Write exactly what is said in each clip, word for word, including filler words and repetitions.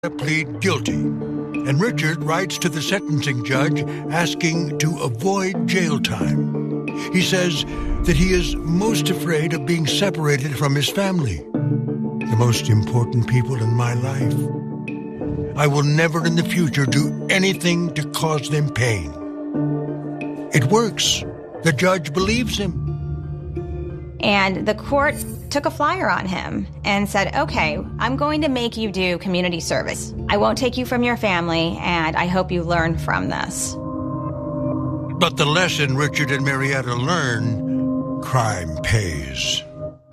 plead guilty, and Richard writes to the sentencing judge asking to avoid jail time. He says that he is most afraid of being separated from his family, the most important people in my life. I will never in the future do anything to cause them pain. It works. The judge believes him. And the court took a flyer on him and said, okay, I'm going to make you do community service. I won't take you from your family, and I hope you learn from this. But the lesson Richard and Marietta learn, crime pays.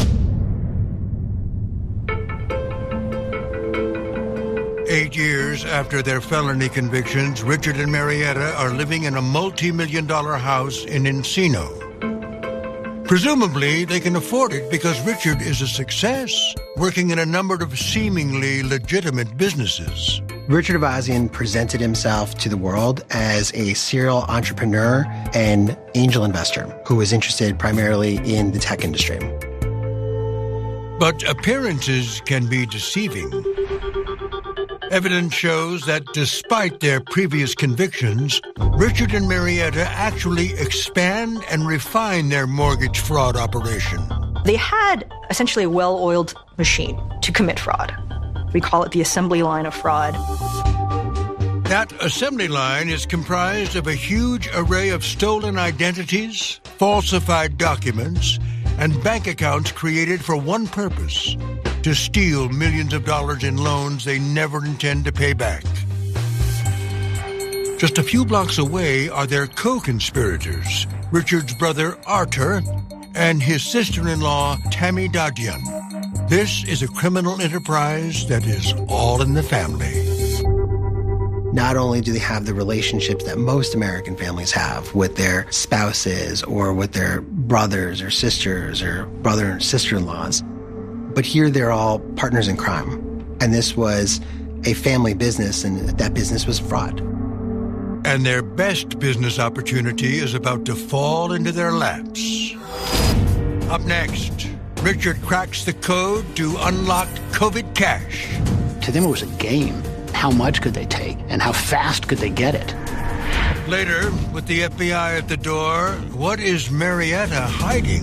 Eight years after their felony convictions, Richard and Marietta are living in a multi-million dollar house in Encino. Presumably, they can afford it because Richard is a success, working in a number of seemingly legitimate businesses. Richard Avazian presented himself to the world as a serial entrepreneur and angel investor who was interested primarily in the tech industry. But appearances can be deceiving. Evidence shows that despite their previous convictions, Richard and Marietta actually expand and refine their mortgage fraud operation. They had essentially a well-oiled machine to commit fraud. We call it the assembly line of fraud. That assembly line is comprised of a huge array of stolen identities, falsified documents, and bank accounts created for one purpose: to steal millions of dollars in loans they never intend to pay back. Just a few blocks away are their co-conspirators, Richard's brother Arthur and his sister-in-law Tammy Dadian. This is a criminal enterprise that is all in the family. Not only do they have the relationships that most American families have with their spouses or with their brothers or sisters or brother and sister-in-laws, but here they're all partners in crime. And this was a family business, and that business was fraud. And their best business opportunity is about to fall into their laps. Up next, Richard cracks the code to unlock COVID cash. To them, it was a game. How much could they take, and how fast could they get it? Later, with the F B I at the door, what is Marietta hiding?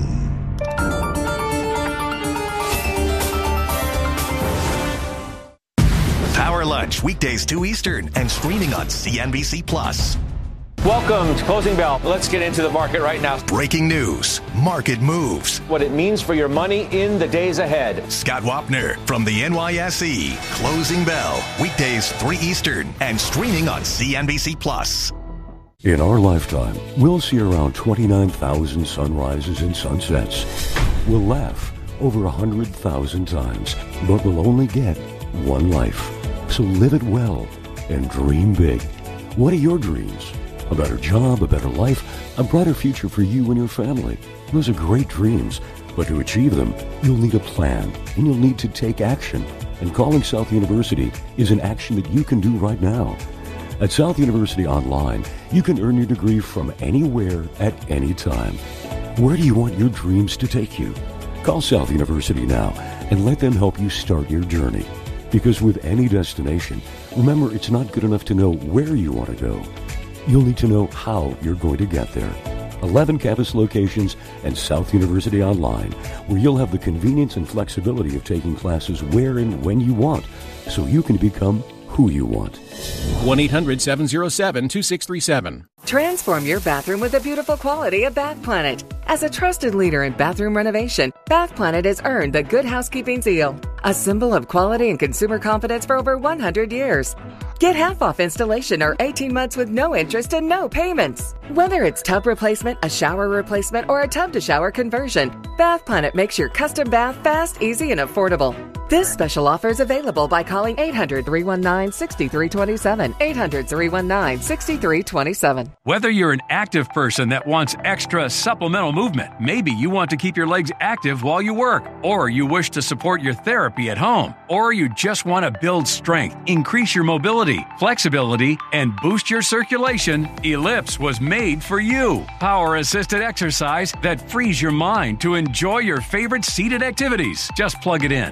Power Lunch, weekdays two Eastern, and streaming on C N B C Plus. Welcome to Closing Bell. Let's get into the market right now. Breaking news, market moves, what it means for your money in the days ahead. Scott Wapner from the N Y S E. Closing Bell, weekdays three Eastern, and streaming on C N B C Plus. In our lifetime, we'll see around twenty-nine thousand sunrises and sunsets. We'll laugh over one hundred thousand times, but we'll only get one life. So live it well and dream big. What are your dreams? A better job, a better life, a brighter future for you and your family. Those are great dreams, but to achieve them, you'll need a plan, and you'll need to take action. And calling South University is an action that you can do right now. At South University Online, you can earn your degree from anywhere at any time. Where do you want your dreams to take you? Call South University now and let them help you start your journey. Because with any destination, remember, it's not good enough to know where you want to go. You'll need to know how you're going to get there. eleven campus locations and South University Online, where you'll have the convenience and flexibility of taking classes where and when you want, so you can become who you want. one eight hundred seven oh seven two six three seven. Transform your bathroom with the beautiful quality of Bath Planet. As a trusted leader in bathroom renovation, Bath Planet has earned the Good Housekeeping seal, a symbol of quality and consumer confidence for over one hundred years. Get half off installation or eighteen months with no interest and no payments. Whether it's tub replacement, a shower replacement, or a tub-to-shower conversion, Bath Planet makes your custom bath fast, easy, and affordable. This special offer is available by calling eight hundred, three one nine, six three two seven, eight hundred, three one nine, six three two seven. Whether you're an active person that wants extra supplemental movement, maybe you want to keep your legs active while you work, or you wish to support your therapy at home, or you just want to build strength, increase your mobility, flexibility, and boost your circulation, Ellipse was made for you. Power-assisted exercise that frees your mind to enjoy your favorite seated activities. Just plug it in, place your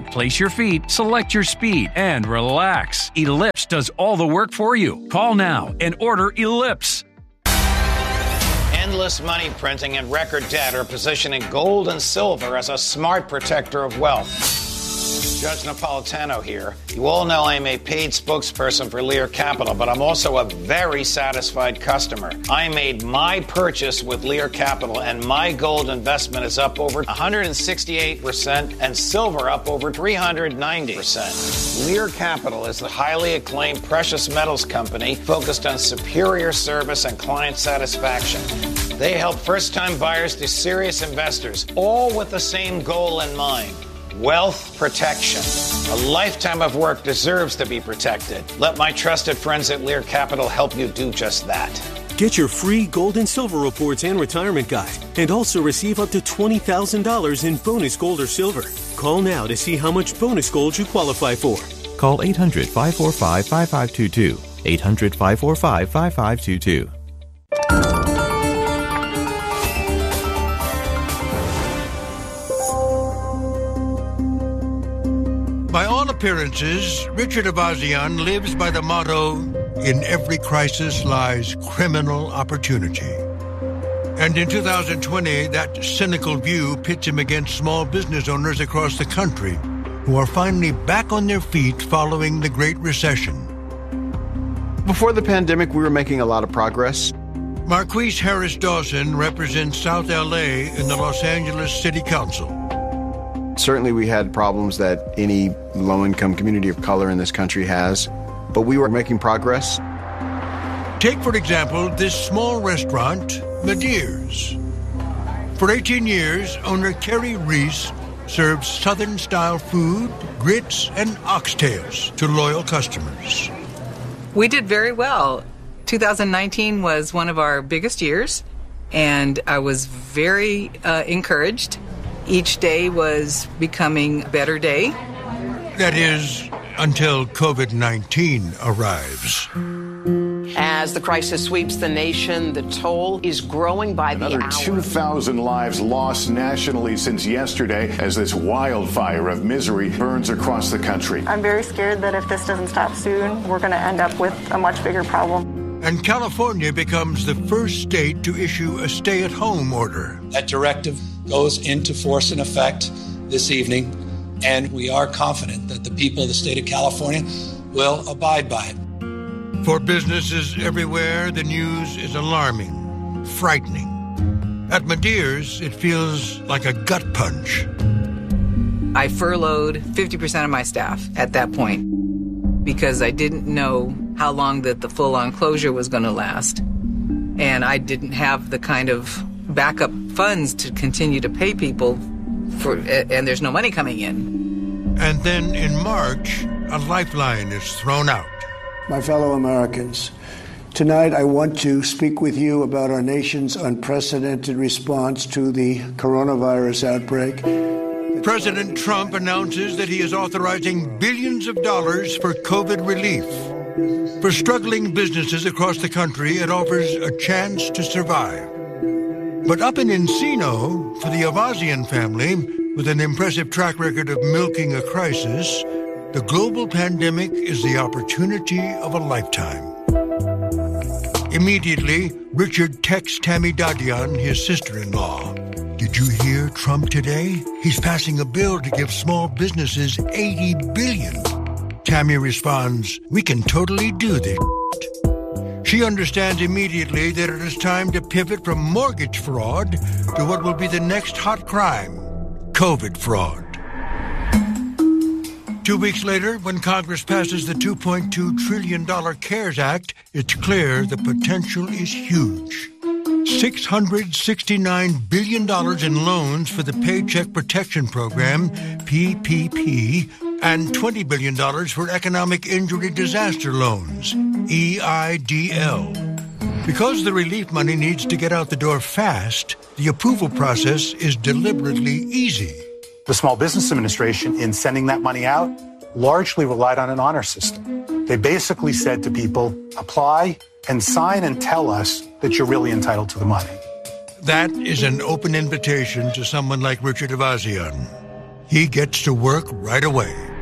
your feet, select your speed, and relax. Ellipse does all the work for you. Call now and order Ellipse. Endless money printing and record debt are positioning gold and silver as a smart protector of wealth. Judge Napolitano here. You all know I'm a paid spokesperson for Lear Capital, but I'm also a very satisfied customer. I made my purchase with Lear Capital, and my gold investment is up over one hundred sixty-eight percent and silver up over three hundred ninety percent. Lear Capital is the highly acclaimed precious metals company focused on superior service and client satisfaction. They help first-time buyers to serious investors, all with the same goal in mind. Wealth protection. A lifetime of work deserves to be protected. Let my trusted friends at Lear Capital help you do just that. Get your free gold and silver reports and retirement guide, and also receive up to twenty thousand dollars in bonus gold or silver. Call now to see how much bonus gold you qualify for. Call eight hundred, five four five, five five two two. eight hundred, five four five, five five two two. By all appearances, Richard Avazian lives by the motto, "In every crisis lies criminal opportunity." And in two thousand twenty, that cynical view pits him against small business owners across the country who are finally back on their feet following the Great Recession. Before the pandemic, we were making a lot of progress. Marquise Harris Dawson represents South L A in the Los Angeles City Council. Certainly we had problems that any low-income community of color in this country has, but we were making progress. Take, for example, this small restaurant, Medear's. For eighteen years, owner Kerry Reese serves Southern-style food, grits, and oxtails to loyal customers. We did very well. two thousand nineteen was one of our biggest years, and I was very uh, encouraged. Each day was becoming a better day. That is, until COVID nineteen arrives. As the crisis sweeps the nation, the toll is growing by the hour. Another two thousand lives lost nationally since yesterday as this wildfire of misery burns across the country. I'm very scared that if this doesn't stop soon, we're going to end up with a much bigger problem. And California becomes the first state to issue a stay-at-home order. That directive goes into force and effect this evening, and we are confident that the people of the state of California will abide by it. For businesses everywhere, the news is alarming, frightening. At Medear's, it feels like a gut punch. I furloughed fifty percent of my staff at that point because I didn't know how long that the full-on closure was going to last. And I didn't have the kind of backup funds to continue to pay people, for, and there's no money coming in. And then in March, a lifeline is thrown out. My fellow Americans, tonight I want to speak with you about our nation's unprecedented response to the coronavirus outbreak. President Trump announces that he is authorizing billions of dollars for COVID relief. For struggling businesses across the country, it offers a chance to survive. But up in Encino, for the Avazian family, with an impressive track record of milking a crisis, the global pandemic is the opportunity of a lifetime. Immediately, Richard texts Tammy Dadian, his sister-in-law. Did you hear Trump today? He's passing a bill to give small businesses eighty billion dollars. Tammy responds, we can totally do this. She understands immediately that it is time to pivot from mortgage fraud to what will be the next hot crime, COVID fraud. Two weeks later, when Congress passes the two point two trillion dollars CARES Act, it's clear the potential is huge. six hundred sixty-nine billion dollars in loans for the Paycheck Protection Program, P P P, and twenty billion dollars for Economic Injury Disaster Loans, E I D L. Because the relief money needs to get out the door fast, the approval process is deliberately easy. The Small Business Administration, in sending that money out, largely relied on an honor system. They basically said to people, apply and sign and tell us that you're really entitled to the money. That is an open invitation to someone like Richard Avazian. He gets to work right away.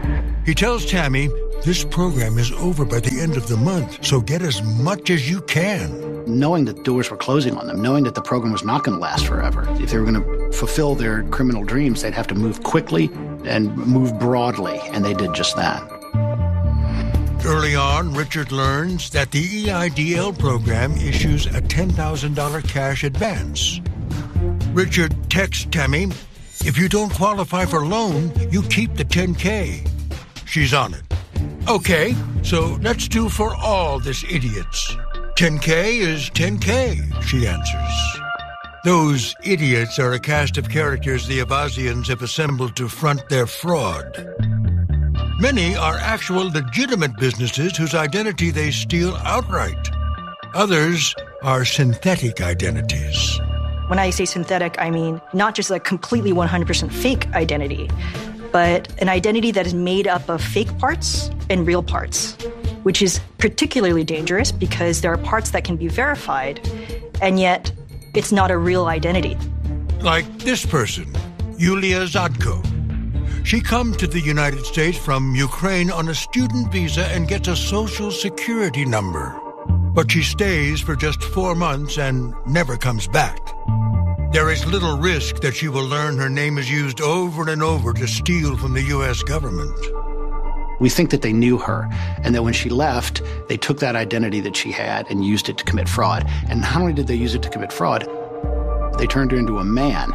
He tells Tammy this program is over by the end of the month, so get as much as you can. Knowing that doors were closing on them, knowing that the program was not going to last forever, if they were going to fulfill their criminal dreams, they'd have to move quickly and move broadly, and they did just that. Early on, Richard learns that the E I D L program issues a ten thousand dollars cash advance. Richard texts Tammy, if you don't qualify for loan, you keep the ten K. She's on it. Okay, so let's do for all this idiots. ten K is ten K, she answers. Those idiots are a cast of characters the Avazians have assembled to front their fraud. Many are actual legitimate businesses whose identity they steal outright. Others are synthetic identities. When I say synthetic, I mean not just a completely one hundred percent fake identity, but an identity that is made up of fake parts and real parts, which is particularly dangerous because there are parts that can be verified, and yet it's not a real identity. Like this person, Yulia Zadko. She comes to the United States from Ukraine on a student visa and gets a social security number. But she stays for just four months and never comes back. There is little risk that she will learn her name is used over and over to steal from the U S government. We think that they knew her, and that when she left, they took that identity that she had and used it to commit fraud. And not only did they use it to commit fraud, they turned her into a man.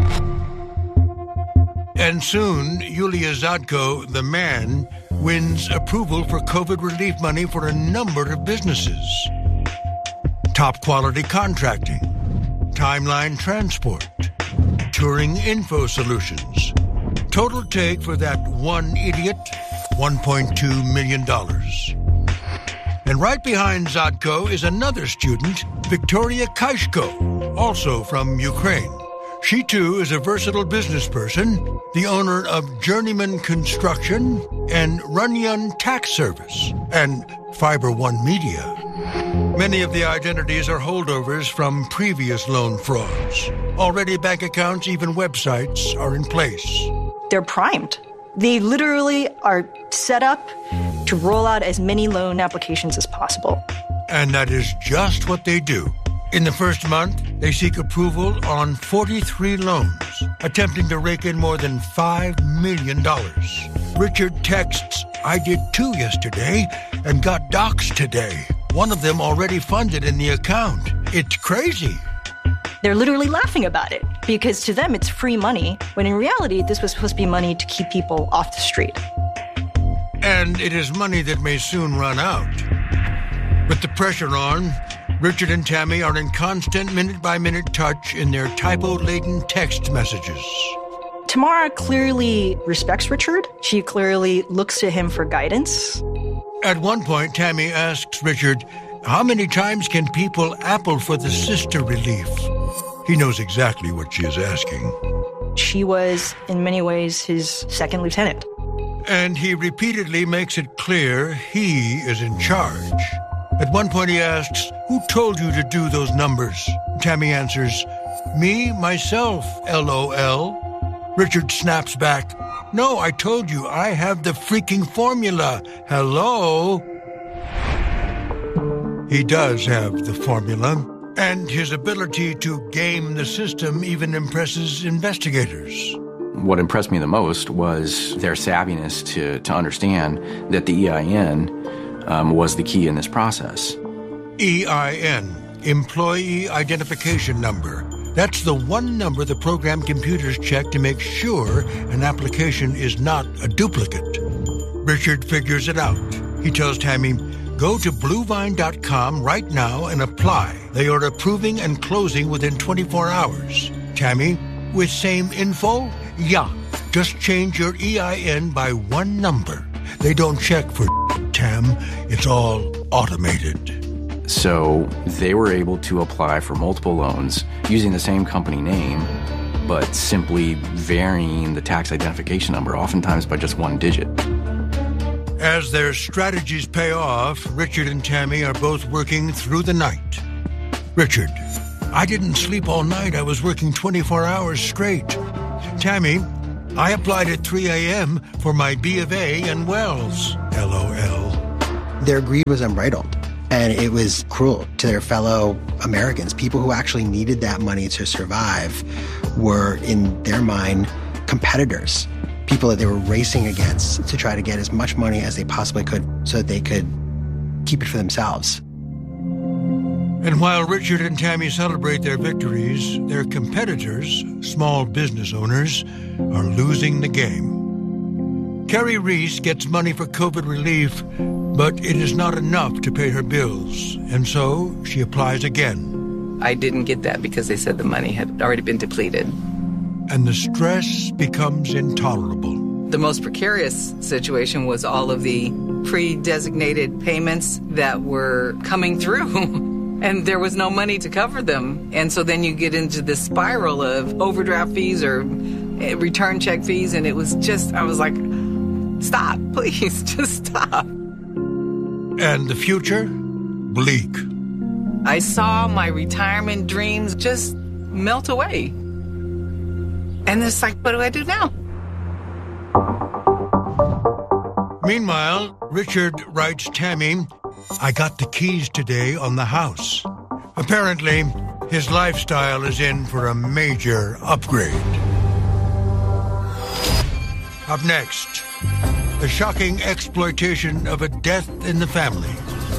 And soon, Yulia Zadko, the man, wins approval for COVID relief money for a number of businesses. Top quality contracting, Timeline Transport, Touring Info Solutions. Total take for that one idiot, one point two million dollars. And right behind Zadko is another student, Victoria Kashko, also from Ukraine. She, too, is a versatile business person, the owner of Journeyman Construction and Runyon Tax Service and Fiber One Media. Many of the identities are holdovers from previous loan frauds. Already bank accounts, even websites, are in place. They're primed. They literally are set up to roll out as many loan applications as possible. And that is just what they do. In the first month, they seek approval on forty-three loans, attempting to rake in more than five million dollars. Richard texts, I did two yesterday and got doxed today. One of them already funded in the account. It's crazy. They're literally laughing about it because to them it's free money, when in reality this was supposed to be money to keep people off the street. And it is money that may soon run out. With the pressure on, Richard and Tammy are in constant minute-by-minute touch in their typo-laden text messages. Tamara clearly respects Richard. She clearly looks to him for guidance. At one point, Tammy asks Richard, how many times can people apple for the sister relief? He knows exactly what she is asking. She was, in many ways, his second lieutenant. And he repeatedly makes it clear he is in charge. At one point he asks, who told you to do those numbers? Tammy answers, me, myself, L O L. Richard snaps back, no, I told you, I have the freaking formula. Hello? He does have the formula, and his ability to game the system even impresses investigators. What impressed me the most was their savviness to, to understand that the E I N Um, was the key in this process. E I N, Employee Identification Number. That's the one number the program computers check to make sure an application is not a duplicate. Richard figures it out. He tells Tammy, go to bluevine dot com right now and apply. They are approving and closing within twenty-four hours. Tammy, with same info? Yeah, just change your E I N by one number. They don't check for Tam. It's all automated. So they were able to apply for multiple loans using the same company name, but simply varying the tax identification number, oftentimes by just one digit. As their strategies pay off, Richard and Tammy are both working through the night. Richard, I didn't sleep all night. I was working twenty-four hours straight. Tammy, I applied at three a.m. for my B of A and Wells, LOL. Their greed was unbridled, and it was cruel to their fellow Americans. People who actually needed that money to survive were, in their mind, competitors, people that they were racing against to try to get as much money as they possibly could so that they could keep it for themselves. And while Richard and Tammy celebrate their victories, their competitors, small business owners, are losing the game. Carrie Reese gets money for COVID relief, but it is not enough to pay her bills, and so she applies again. I didn't get that because they said the money had already been depleted. And the stress becomes intolerable. The most precarious situation was all of the pre-designated payments that were coming through. And there was no money to cover them. And so then you get into this spiral of overdraft fees or return check fees. And it was just, I was like, stop, please, just stop. And the future? Bleak. I saw my retirement dreams just melt away. And it's like, what do I do now? Meanwhile, Richard writes Tammy, I got the keys today on the house. Apparently, his lifestyle is in for a major upgrade. Up next, the shocking exploitation of a death in the family.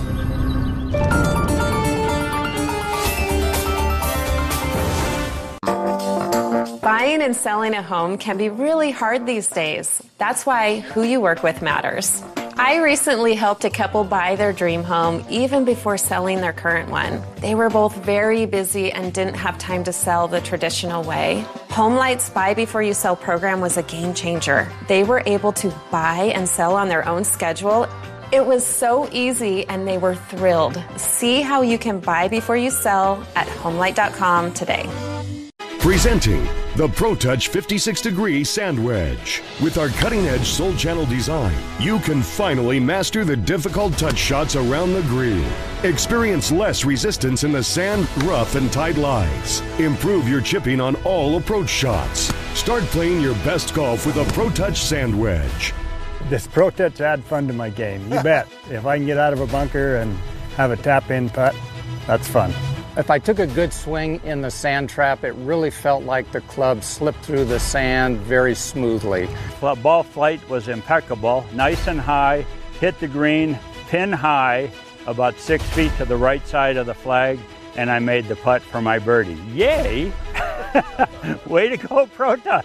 Buying and selling a home can be really hard these days. That's why who you work with matters. I recently helped a couple buy their dream home even before selling their current one. They were both very busy and didn't have time to sell the traditional way. HomeLight's Buy Before You Sell program was a game changer. They were able to buy and sell on their own schedule. It was so easy and they were thrilled. See how you can buy before you sell at homelight dot com today. Presenting the ProTouch fifty-six degree Sand Wedge. With our cutting-edge Soul Channel design, you can finally master the difficult touch shots around the green. Experience less resistance in the sand, rough, and tight lies. Improve your chipping on all approach shots. Start playing your best golf with a ProTouch Sand Wedge. This ProTouch add fun to my game, you bet. If I can get out of a bunker and have a tap-in putt, that's fun. If I took a good swing in the sand trap, it really felt like the club slipped through the sand very smoothly. Well, ball flight was impeccable, nice and high, hit the green, pin high, about six feet to the right side of the flag, and I made the putt for my birdie. Yay! Way to go, ProTouch!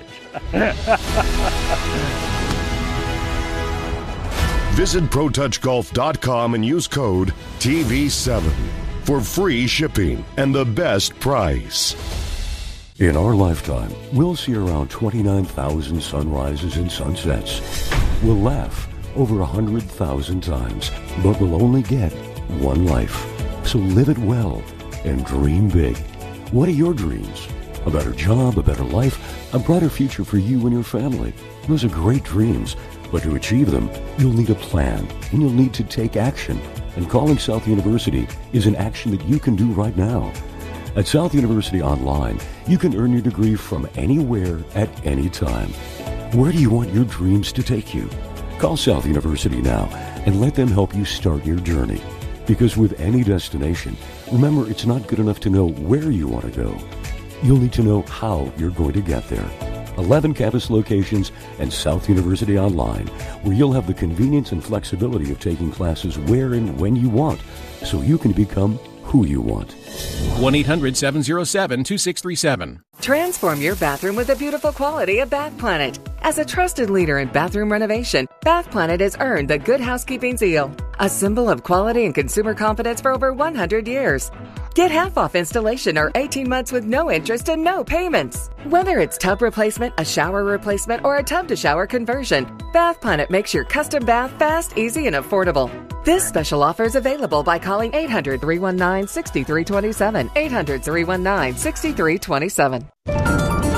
Visit Pro Touch Golf dot com and use code T V seven. For free shipping and the best price. In our lifetime, we'll see around twenty-nine thousand sunrises and sunsets. We'll laugh over one hundred thousand times, but we'll only get one life. So live it well and dream big. What are your dreams? A better job, a better life, a brighter future for you and your family. Those are great dreams, but to achieve them, you'll need a plan and you'll need to take action. And calling South University is an action that you can do right now. At South University Online, you can earn your degree from anywhere at any time. Where do you want your dreams to take you? Call South University now and let them help you start your journey. Because with any destination, remember it's not good enough to know where you want to go. You'll need to know how you're going to get there. eleven campus locations and South University Online, where you'll have the convenience and flexibility of taking classes where and when you want, so you can become who you want. one eight hundred seven oh seven two six three seven. Transform your bathroom with the beautiful quality of Bath Planet. As a trusted leader in bathroom renovation, Bath Planet has earned the Good Housekeeping seal, a symbol of quality and consumer confidence for over one hundred years. Get half off installation or eighteen months with no interest and no payments. Whether it's tub replacement, a shower replacement, or a tub-to-shower conversion, Bath Planet makes your custom bath fast, easy, and affordable. This special offer is available by calling eight hundred, three one nine, six three two seven, eight hundred, three one nine, six three two seven.